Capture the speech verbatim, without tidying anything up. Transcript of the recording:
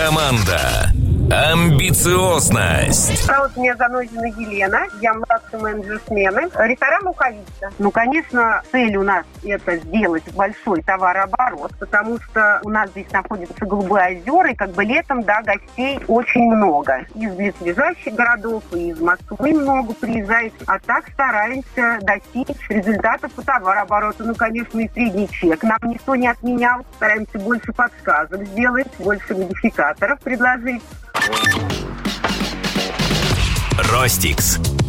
Команда. Амбициозность. Зовут меня Занозина Елена, я младший менеджер смены. Ресторан «Луковица». Ну, конечно, цель у нас это сделать большой товарооборот, потому что у нас здесь находятся Голубые озера, и как бы летом, да, гостей очень много. Из близлежащих городов, и из Москвы много приезжает. А так стараемся достичь результатов по товарообороту. Ну, конечно, и средний чек нам никто не отменял. Стараемся больше подсказок сделать, больше модификаторов предложить. Ростикс.